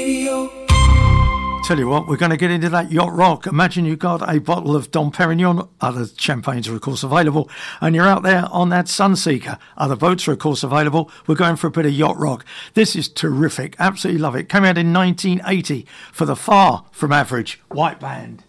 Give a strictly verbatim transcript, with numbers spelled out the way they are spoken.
Radio. Tell you what, we're going to get into that yacht rock. Imagine you've got a bottle of Dom Perignon. Other champagnes are, of course, available. And you're out there on that Sunseeker. Other boats are, of course, available. We're going for a bit of yacht rock. This is terrific. Absolutely love it. Came out in nineteen eighty for the Far From Average White Band.